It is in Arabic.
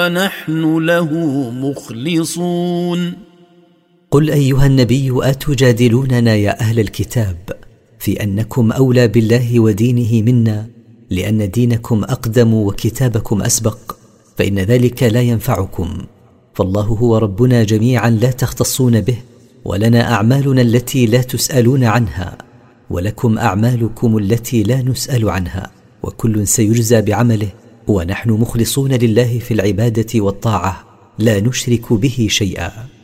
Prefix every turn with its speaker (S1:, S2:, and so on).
S1: ونحن له مخلصون.
S2: قل أيها النبي أتجادلوننا يا أهل الكتاب في أنكم أولى بالله ودينه منا لأن دينكم أقدم وكتابكم أسبق، فإن ذلك لا ينفعكم، فالله هو ربنا جميعا لا تختصون به، ولنا أعمالنا التي لا تسألون عنها، ولكم أعمالكم التي لا نسأل عنها، وكل سيجزى بعمله، ونحن مخلصون لله في العبادة والطاعة لا نشرك به شيئا.